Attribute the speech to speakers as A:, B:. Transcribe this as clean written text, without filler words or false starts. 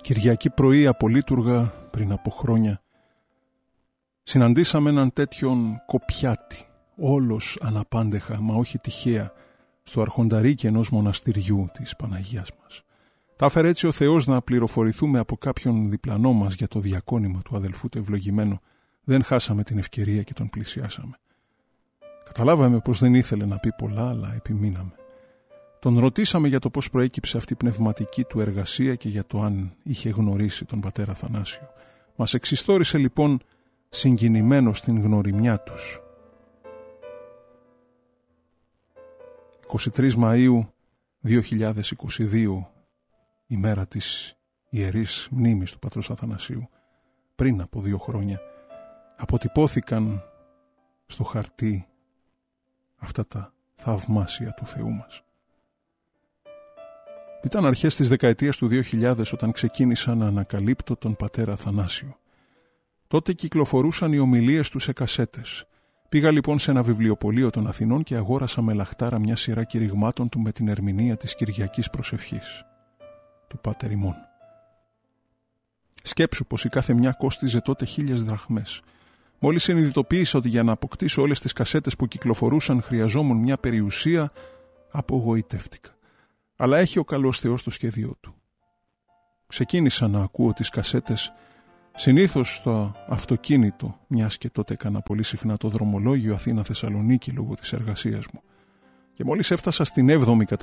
A: Κυριακή πρωί απολύτουργα πριν από χρόνια συναντήσαμε έναν τέτοιον κοπιάτη, όλος αναπάντεχα, μα όχι τυχαία, στο αρχονταρίκι ενός μοναστηριού της Παναγίας μας. Τα έφερε έτσι ο Θεός να πληροφορηθούμε από κάποιον διπλανό μας για το διακόνημα του αδελφού του ευλογημένου. Δεν χάσαμε την ευκαιρία και τον πλησιάσαμε. Καταλάβαμε πως δεν ήθελε να πει πολλά, αλλά επιμείναμε. Τον ρωτήσαμε για το πώς προέκυψε αυτή η πνευματική του εργασία και για το αν είχε γνωρίσει τον πατέρα Θανάσιο. Μας εξιστόρισε λοιπόν συγκινημένο στην γνωριμιά τους. 23 Μαΐου 2022, ημέρα της Ιερής Μνήμης του πατρός Αθανασίου, πριν από 2 χρόνια, αποτυπώθηκαν στο χαρτί αυτά τα θαυμάσια του Θεού μας. Ήταν αρχές της δεκαετίας του 2000 όταν ξεκίνησα να ανακαλύπτω τον πατέρα Αθανάσιο. Τότε κυκλοφορούσαν οι ομιλίες του σε κασέτες. Πήγα λοιπόν σε ένα βιβλιοπωλείο των Αθηνών και αγόρασα με λαχτάρα μια σειρά κηρυγμάτων του με την ερμηνεία της Κυριακής Προσευχής, του Πάτερ ημών. Σκέψου πως η κάθε μια κόστιζε τότε 1.000 δραχμές. Μόλις συνειδητοποίησα ότι για να αποκτήσω όλες τις κασέτες που κυκλοφορούσαν χρειαζόμουν μια περιουσία, απογοητεύτηκα. Αλλά έχει ο καλός Θεός το σχέδιό του. Ξεκίνησα να ακούω τις κασέτες συνήθως στο αυτοκίνητο, μιας και τότε έκανα πολύ συχνά το δρομολόγιο Αθήνα-Θεσσαλονίκη λόγω της εργασίας μου. Και μόλις έφτασα στην 7η